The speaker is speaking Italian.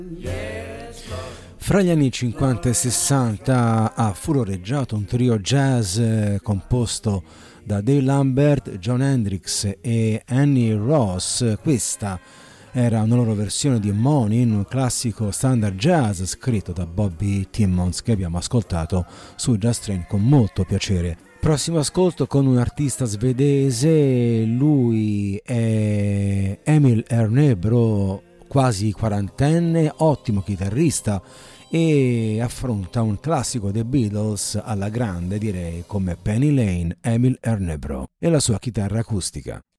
Fra gli anni 50 e 60 ha furoreggiato un trio jazz composto da Dave Lambert, Jon Hendricks e Annie Ross. Questa era una loro versione di Money, un classico standard jazz scritto da Bobby Timmons che abbiamo ascoltato su Jazz Train con molto piacere. Prossimo ascolto con un artista svedese, lui è Emil Ernebro, quasi quarantenne, ottimo chitarrista e affronta un classico dei Beatles alla grande, direi, come Penny Lane. Emil Ernebro e la sua chitarra acustica.